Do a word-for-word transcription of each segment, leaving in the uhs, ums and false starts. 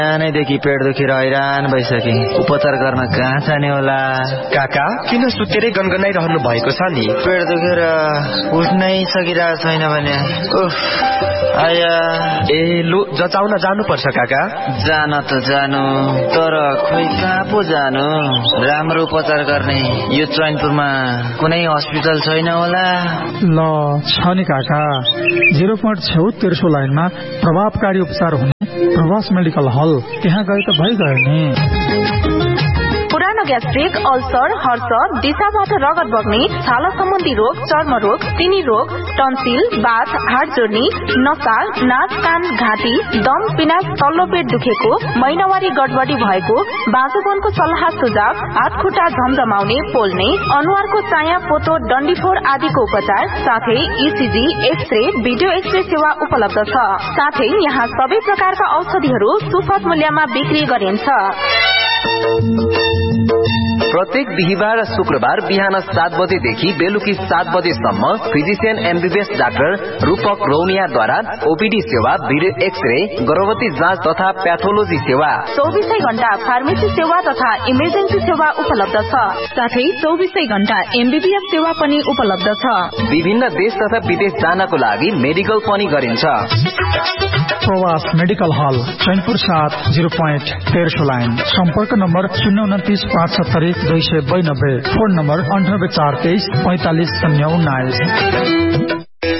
नानैदेखि पेट दुखेर हैरान भइसके, उपचार गर्न कहाँ जाने होला? काका किन सुतेरै गनगनाइरहनु भएको छ नि? पेट दुखेर उठ्नै सकिरहेको छैन भने उफ आया। ए लु जचाउन जानुपर्छ काका। जान त जानु, तर खोइ कहाँ पो जानु? राम्रो उपचार गर्ने यो चैनपुरमा कुनै हस्पिटल छैन होला? ल छ नि काका, जिरो पोइन्ट छेउ तेर्सो लाइनमा प्रभावकारी उपचार हुने प्रवास मेडिकल हल, त्यहाँ गए त भइगयो नि। पुरानो ग्यास्ट्रिक, अल्सर, हर्ष, दिशाबाट रगत बग्ने, छाला सम्बन्धी रोग, चर्म रोग, तिनी रोग, टन्सिल, बाथ, हाड जोड्ने, नसा, नाक, कान, घाँटी, दम, पिनास, तल्लो पेट दुखेको, महिनावारी गडबडी भएको, बाँझोपनको सल्लाह सुझाव, हात खुट्टा झमझमाउने, पोल्ने, अनुहारको चाया, पोतो, डन्डीफोर आदिको उपचार, साथै इसिजी, एक्सरे, भिडियो एक्सरे सेवा उपलब्ध छ। साथै यहाँ सबै प्रकारका औषधिहरू सुपथ मूल्यमा बिक्री गरिन्छ। प्रत्येक बिहिबार र शुक्रबार बिहान सात बजेदेखि बेलुकी सात बजेसम्म फिजिशियन एमबीबीएस डाक्टर रूपक रौनियाद्वारा ओपीडी सेवा, भिडियो एक्सरे, गर्भवती जाँच तथा प्याथोलोजी सेवा, चौबीसै घण्टा फार्मेसी सेवा तथा इमर्जेन्सी सेवा उपलब्ध छ। साथै चौबीसै घण्टा एमबीबीएस सेवा पनि उपलब्ध छ। विभिन्न देश तथा विदेश जानको लागि मेडिकल पनि गरिन्छ। प्रवास मेडिकल हल, चैनपुर सात, जिरो पोइन्ट तेर्सो लाइन। सम्पर्क नम्बर शून्य उन्तिस पाँच सत्तरी दुई सय बयानब्बे, फोन नम्बर अन्ठानब्बे चार तेइस पैंतालिस शून्य उन्नाइस।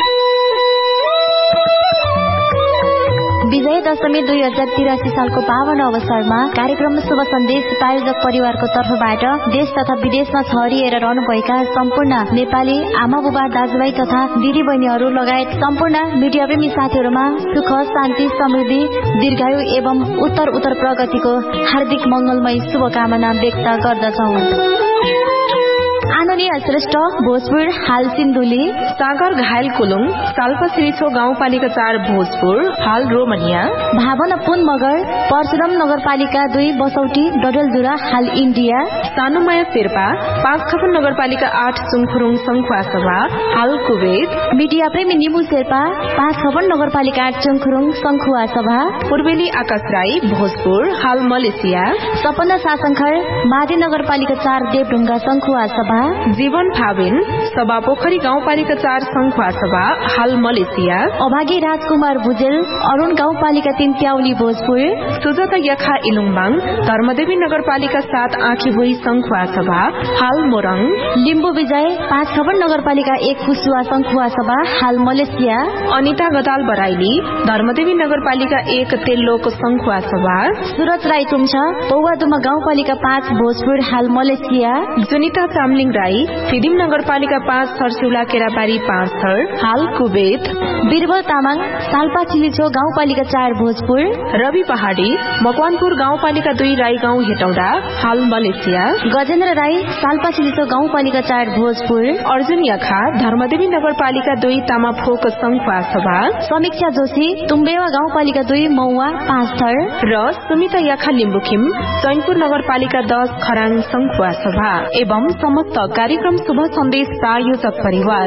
विजय दशमी दुई हजार तिरासी सालको पावन अवसरमा कार्यक्रम शुभ सन्देश प्रायोजक परिवारको तर्फबाट देश तथा विदेशमा छरिएर रहनुभएका सम्पूर्ण नेपाली आमा बुबा दाजुभाइ तथा दिदी बहिनीहरू लगायत सम्पूर्ण मिडिया प्रेमी साथीहरूमा सुख, शान्ति, समृद्धि, दीर्घायु एवं उत्तर उत्तर प्रगतिको हार्दिक मंगलमय शुभकामना व्यक्त गर्दछौं। आनन्दीय श्रेष्ठ भोजपुर हाल सिन्धुली, सागर घायल कुलुङ, साल्पा सिरिछो गाउँपालिका चार भोजपुर हाल रोमनिया, भावना पुन मगर परशुराम नगरपालिका दुई बसौटी डडेलधुरा हाल इन्डिया, सानुमाया शेर्पा पाँच खपन नगरपालिका आठ चुङखुरुङ सङ्खुवा सभा हाल कुवेत, मिडिया प्रेमी निमु शेर्पा पाँच खपन नगरपालिका आठ चुङखुरुङ सङ्खुवा सभा, पूर्वेली आकाश राई भोजपुर हाल मलेसिया, सपना सासंखर मादी नगरपालिका चार देवढुङ्गा सङ्खुवा सभा, जीवन फाबिन सभा पोखरी गाउँपालिका चार सङ्खुवा सभा हाल मलेसिया, अभागी राजकुमार भुजेल अरूण गाउँपालिका तीन प्याउली भोजपुर, सुजाता यखा इलुङबाङ धर्मदेवी नगरपालिका सात आँखीभुई सङ्खुवा सभा हाल मोरङ, लिम्बू विजय पाँच खपन नगरपालिका एक कुसुवा सङ्खुवा सभा हाल मलेसिया, अनिता गदाल बराइली धर्मदेवी नगरपालिका एक तेल्लोको सङ्खुवा सभा, सुरज राई तुम्छा पौवादुमा गाउँपालिका पाँच भोजपुर हाल मलेसिया, जुनिता चामलिङ राई फिदिम नगरपालिका पाँच थरसिउला केराबारी पाँच थर हाल कुवेत, बिरबल तामाङ साल्पा चिलिछो गाउँपालिका चार भोजपुर, रवि पहाडी मकवानपुर गाउँपालिका दुई राई गाउँ हेटौडा हाल मलेसिया, गजेन्द्र राई साल्पा चिलिछो गाउँपालिका चार भोजपुर, अर्जुन याखा धर्मदेवी नगरपालिका दुई तामाफोक सङ्खुवा सभा, समीक्षा जोशी तुम्बेवा गाउँपालिका दुई मौवा पाँच थर र सुमिता याखा लिम्बुखिम चैनपुर नगरपालिका दस खराङ सङ्खुवा सभा एवं समस्त कार्यक्रम शुभ सन्देश प्रायोजक परिवार।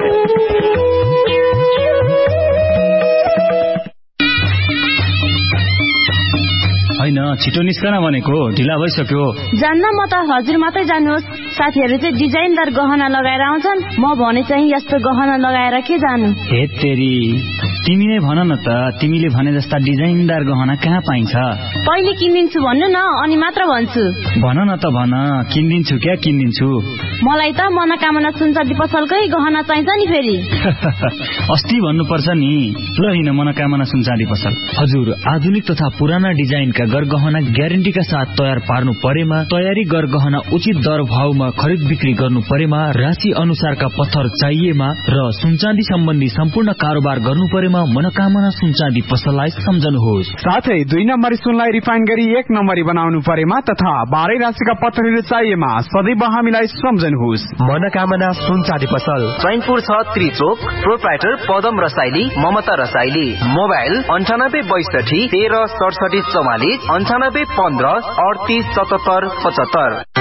होइन छिटो निस्कन भनेको, ढिला भइसक्यो। जान्न म त हजुर मात्रै जानुहोस्, साथीहरू चाहिँ डिजाइनदार गहना लगाएर आउँछन्, म भने चाहिँ यस्तो गहना लगाएर के जानु। हे तेरी, तिमी नै भन न त, तिमीले भने जस्ता डिजाइनदार गहना कहाँ पाइन्छ? पहिले किनिदिन्छु भन्नु न, अनि मात्र भन्छु। भन न त भन, किनिदिन्छु क्या किनिदिन्छु। मलाई त मनोकामना सुनचाँदी पसलकै गहना चाहिन्छ नि फेरि। अस्ति भन्नुपर्छ नि। ल हिँड मनोकामना सुनचाँदी पसल। हजुर, आधुनिक तथा पुराना डिजाइनका गरगहना ग्यारेन्टीका साथ तयार पार्नु परेमा, तयारी गरगहना उचित दर भावमा खरिद बिक्री गर्नु परेमा, राशि अनुसारका पत्थर चाहिएमा र सुनचाँदी सम्बन्धी सम्पूर्ण कारोबार गर्नु परेमा मनोकामना सुनचाँदी पसललाई सम्झनुहोस्। साथै दुई नम्बरी सुनलाई रिफाइन गरी एक नम्बरी बनाउनु परेमा तथा बाह्रै राशिका पत्थरहरू चाहिएमा सदैव हामीलाई सम्झनुहोस्। मनोकामना सुनचाँदी पसल, चैनपुर छ त्रिचोक, प्रोप्राइटर पदम रसाइली, ममता रसाइली, मोबाइल अन्ठानब्बे बैसठी तेह्र सडसठी चौवालिस, अन्ठानब्बे पन्ध्र अडतिस सतहत्तर पचहत्तर।